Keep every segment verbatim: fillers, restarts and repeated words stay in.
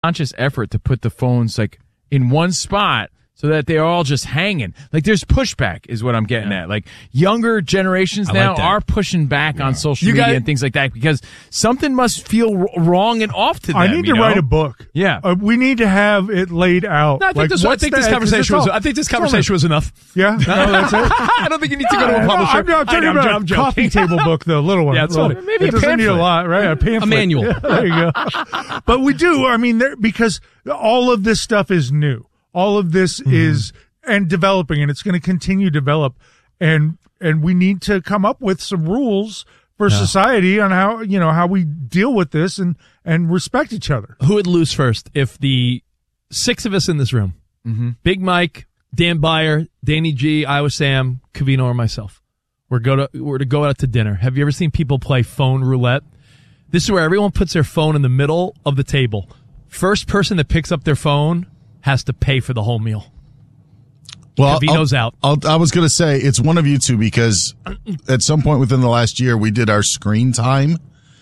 conscious effort to put the phones like in one spot so that they're all just hanging. Like there's pushback is what I'm getting yeah. at. Like younger generations I now like are pushing back yeah. on social you media got, and things like that because something must feel wrong and off to them. I need you to know? write a book. Yeah. Uh, we need to have it laid out. No, I think like, this, I think this conversation was I think this conversation was enough. Yeah? No, that's it? I don't think you need to go to a publisher. No, I'm, I'm talking I know, about I'm a coffee table book, the little one. Yeah, it's well, funny. Maybe it a doesn't pamphlet. need a lot, right? A pamphlet. A manual. Yeah, there you go. But we do. I mean, there, because all of this stuff is new. All of this mm-hmm. is and developing, and it's going to continue to develop. And and we need to come up with some rules for yeah. society on how you know how we deal with this and and respect each other. Who would lose first if the six of us in this room, mm-hmm. Big Mike, Dan Beyer, Danny G, Iowa Sam, Covino, or myself, we're go to we're to go out to dinner? Have you ever seen people play phone roulette? This is where everyone puts their phone in the middle of the table. First person that picks up their phone has to pay for the whole meal. Well, Covino's I'll, out. I'll, I was going to say it's one of you two because at some point within the last year we did our screen time.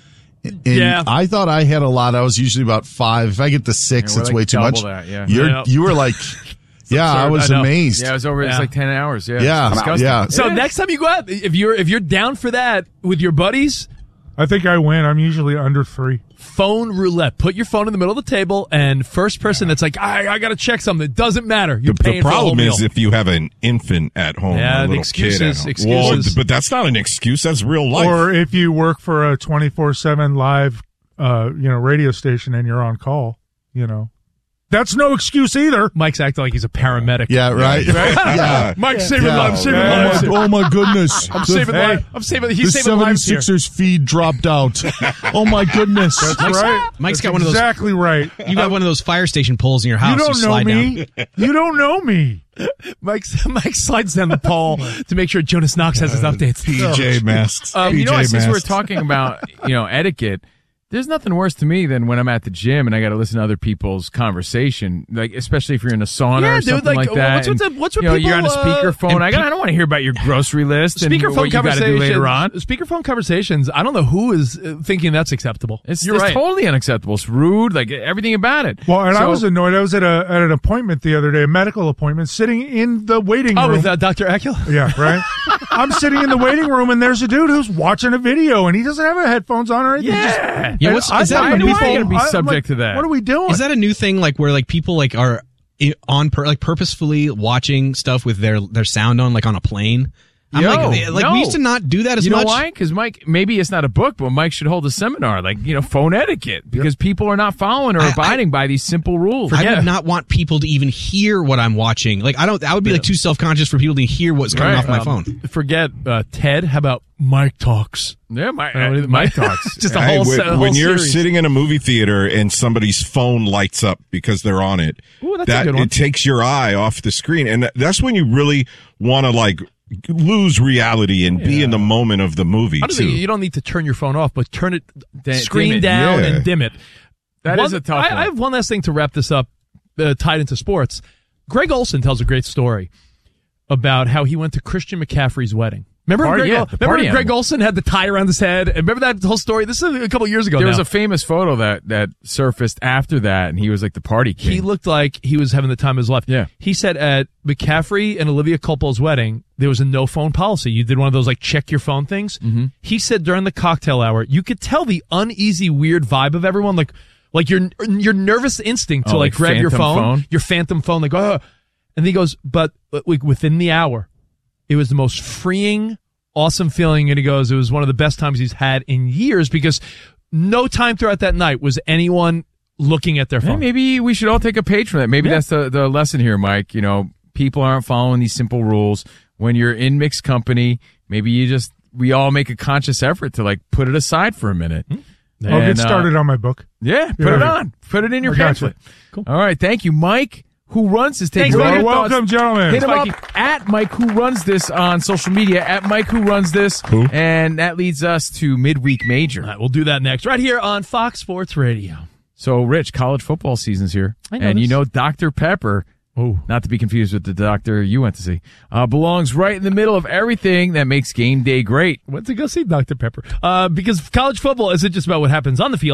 And yeah. I thought I had a lot. I was usually about five. If I get to six, yeah, it's like way too much. that, yeah. You're yeah. you were like, yeah, I was I amazed. Yeah, it was over. Yeah. It's like ten hours. Yeah, yeah, yeah. So next time you go out, if you're if you're down for that with your buddies, I think I win. I'm usually under three. Phone roulette. Put your phone in the middle of the table, and first person that's like, I, I got to check something. It doesn't matter. You're the, paying the problem for the whole is meal. if you have an infant at home, yeah, or a the little excuses, kid at home. excuses. Well, but that's not an excuse. That's real life. Or if you work for a twenty-four seven live, uh, you know, radio station and you're on call, you know. That's no excuse either. Mike's acting like he's a paramedic. Yeah, right. right? yeah. Mike's saving yeah. lives. Saving yeah. lives. Oh, my, oh my goodness! I'm the, saving hey, lives. I'm saving. He's the saving lives here. seventy-sixers feed dropped out. Oh my goodness! That's Mike's, right. Mike's That's got one of those. Exactly right. You got one of those fire station poles in your house. You don't you know slide me. Down. You don't know me. Mike, Mike slides down the pole to make sure Jonas Knox has his updates. P J masks. Um, P J you know what? Since we're masks. talking about you know etiquette, there's nothing worse to me than when I'm at the gym and I got to listen to other people's conversation, like especially if you're in a sauna Yeah, or dude, something like, like, that. what's with and, the- what's with you know, people, you're on a uh, speakerphone. I, got, I don't want to hear about your grocery list and Speakerphone what you got to conversations. do later on. Speakerphone conversations. I don't know who is uh, thinking that's acceptable. It's, You're it's right. totally unacceptable. It's rude, like everything about it. Well, and I So- was annoyed. I was at a at an appointment the other day, a medical appointment, sitting in the waiting Oh, room. with uh, Doctor Acula? Yeah, right. I'm sitting in the waiting room, and there's a dude who's watching a video, and he doesn't have a headphones on or anything. Yeah. Yeah, And what's- I- is that why a do new I thing? gotta be I'm subject like, to that? What are we doing? Is that a new thing? Like where like people like are i- on per, like purposefully watching stuff with their their sound on, like on a plane? I'm Yo, like, like no. we used to not do that as you much. know why? Because Mike, maybe it's not a book, but Mike should hold a seminar, like you know, phone etiquette, because people are not following or I- abiding by these simple rules. I Yeah. would not want people to even hear what I'm watching. Like I don't. I would be like too self conscious for people to hear what's coming Right. off my Um, phone. Forget uh, Ted. How about Mike Talks? Yeah, Mike, Uh, uh, Mike talks. Just a Hey, whole, when, se- whole when you're series. sitting in a movie theater and somebody's phone lights up because they're on it, Ooh, that's a that good one. it takes your eye off the screen, and that's when you really want to like lose reality and be in the moment of the movie I don't too. think you don't need to turn your phone off, but turn it Da- screen dim it. down Yeah. and dim it. That That is is a tough I, one. I have one last thing to wrap this up, uh, tied into sports. Greg Olson tells a great story about how he went to Christian McCaffrey's wedding. Remember, when Party- Greg, yeah, Ol- the remember party when Greg animal. Olson had the tie around his head? And remember that whole story? This is a couple years ago There now. was a famous photo that that surfaced after that, and he was like the party king. He looked like he was having the time of his life. Yeah. He said at McCaffrey and Olivia Culpo's wedding, there was a no phone policy. You did one of those like check your phone things. Mm-hmm. He said during the cocktail hour, you could tell the uneasy, weird vibe of everyone. Like, like your, your nervous instinct to Oh, like like grab your phantom phone, phone? your phantom phone, like, oh, and he goes, but like within the hour, it was the most freeing, awesome feeling. And he goes, it was one of the best times he's had in years because no time throughout that night was anyone looking at their Hey, phone. maybe we should all take a page from that. Maybe Yeah. that's the, the lesson here, Mike. You know, people aren't following these simple rules. When you're in mixed company, maybe you just, we all make a conscious effort to like put it aside for a minute. Hmm. I'll And, get uh, started on my book. Yeah, put Yeah. it on. Put it in your I got you. pamphlet. Cool. All right, thank you, Mike. Who runs this? Take Thanks, your Mike. thoughts. Welcome, gentlemen. Hit him Mikey. up at Mike Who Runs This on social media, at Mike Who Runs This. Who? And that leads us to Midweek Major. All right, we'll do that next, right here on Fox Sports Radio. So, Rich, college football season's here. I know and you this. know Doctor Pepper, Oh, not to be confused with the doctor you went to see, uh, belongs right in the middle of everything that makes game day great. went to go see Doctor Pepper. Uh, because college football isn't just about what happens on the field,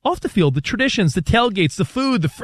off the field, the traditions, the tailgates, the food, the